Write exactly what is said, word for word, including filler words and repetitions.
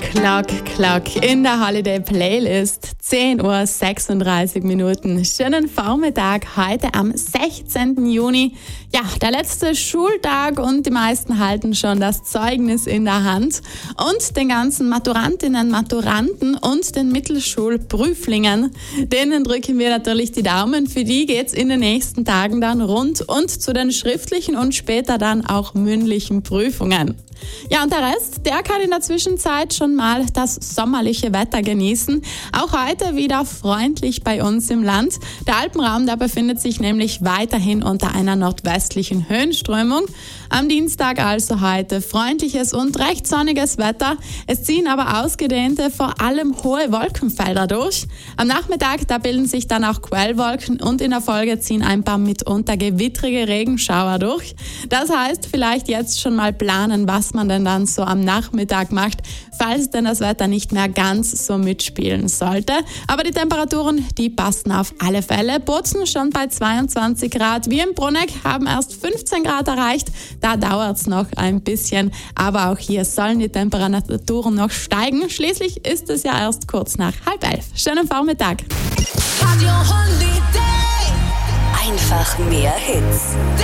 Clock, Clock in der Holiday Playlist. zehn Uhr sechsunddreißig Minuten. Schönen Vormittag heute am sechzehnten Juni. Ja, der letzte Schultag und die meisten halten schon das Zeugnis in der Hand. Und den ganzen Maturantinnen, Maturanten und den Mittelschulprüflingen, denen drücken wir natürlich die Daumen. Für die geht's in den nächsten Tagen dann rund und zu den schriftlichen und später dann auch mündlichen Prüfungen. Ja, und der Rest, der kann in der Zwischenzeit schon mal das sommerliche Wetter genießen. Auch heute wieder freundlich bei uns im Land. Der Alpenraum, der befindet sich nämlich weiterhin unter einer nordwestlichen Höhenströmung. Am Dienstag also heute freundliches und recht sonniges Wetter. Es ziehen aber ausgedehnte, vor allem hohe Wolkenfelder durch. Am Nachmittag, da bilden sich dann auch Quellwolken und in der Folge ziehen ein paar mitunter gewittrige Regenschauer durch. Das heißt, vielleicht jetzt schon mal planen, was man denn dann so am Nachmittag macht, falls denn das Wetter nicht mehr ganz so mitspielen sollte. Aber die Temperaturen, die passen auf alle Fälle. Bozen schon bei zweiundzwanzig Grad. Wir in Bruneck haben erst fünfzehn Grad erreicht. Da dauert es noch ein bisschen. Aber auch hier sollen die Temperaturen noch steigen. Schließlich ist es ja erst kurz nach halb elf. Schönen Vormittag. Einfach mehr Hits.